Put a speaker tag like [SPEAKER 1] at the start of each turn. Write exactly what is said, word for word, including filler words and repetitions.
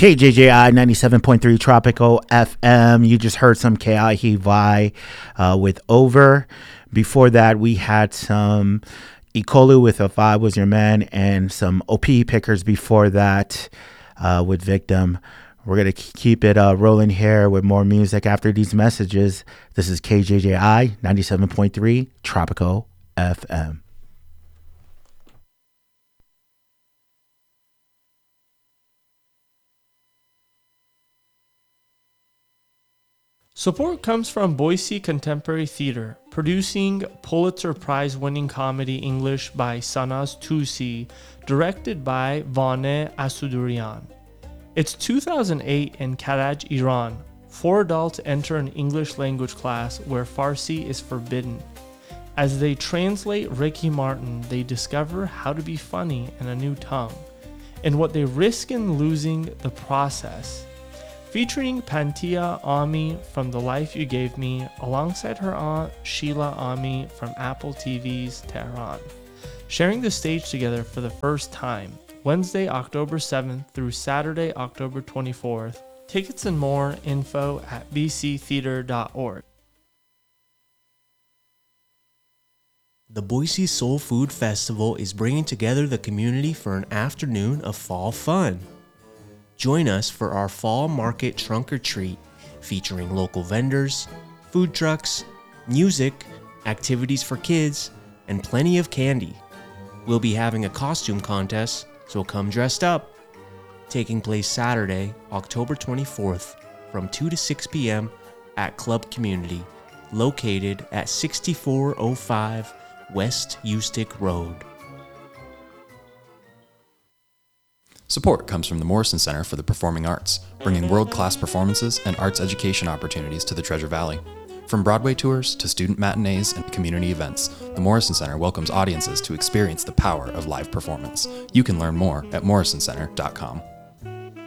[SPEAKER 1] K J J I ninety-seven point three Tropical F M. You just heard some K I He Vai uh, with Over. Before that, we had some Ikolu with If I Was Your Man and some O P Pickers before that uh, with Victim. We're going to keep it uh, rolling here with more music after these messages. This is K J J I ninety-seven point three Tropical F M.
[SPEAKER 2] Support comes from Boise Contemporary Theater, producing Pulitzer Prize-winning comedy English by Sanaz Tusi, directed by Vaneh Asudurian. It's two thousand eight in Karaj, Iran. Four adults enter an English language class where Farsi is forbidden. As they translate Ricky Martin, they discover how to be funny in a new tongue, and what they risk in losing the process. Featuring Pantia Ami from The Life You Gave Me, alongside her aunt Sheila Ami from Apple T V's Tehran. Sharing the stage together for the first time, Wednesday, October seventh through Saturday, October twenty-fourth. Tickets and more info at b c theater dot org.
[SPEAKER 3] The Boise Soul Food Festival is bringing together the community for an afternoon of fall fun. Join us for our Fall Market Trunk or Treat, featuring local vendors, food trucks, music, activities for kids, and plenty of candy. We'll be having a costume contest, so come dressed up. Taking place Saturday, October twenty-fourth, from two to six p.m. at Club Community, located at sixty-four oh five West Ustick Road.
[SPEAKER 4] Support comes from the Morrison Center for the Performing Arts, bringing world-class performances and arts education opportunities to the Treasure Valley. From Broadway tours to student matinees and community events, the Morrison Center welcomes audiences to experience the power of live performance. You can learn more at morrison center dot com.